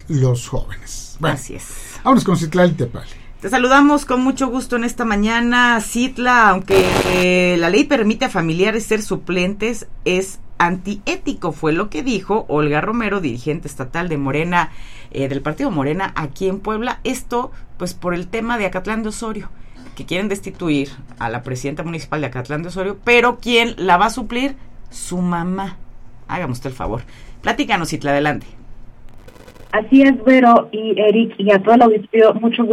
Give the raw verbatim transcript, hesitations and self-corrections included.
los jóvenes. Bueno, así es. Vámonos con Citlali Tepali. Te saludamos con mucho gusto en esta mañana, Citla. Aunque eh, la ley permite a familiares ser suplentes, es antiético, fue lo que dijo Olga Romero, dirigente estatal de Morena, eh, del partido Morena aquí en Puebla. Esto, pues, por el tema de Acatlán de Osorio, que quieren destituir a la presidenta municipal de Acatlán de Osorio, pero ¿quién la va a suplir? Su mamá. Hágame usted el favor. Platícanos, Citla, adelante. Así es, Vero y Eric, y a todo el auditorio, mucho gusto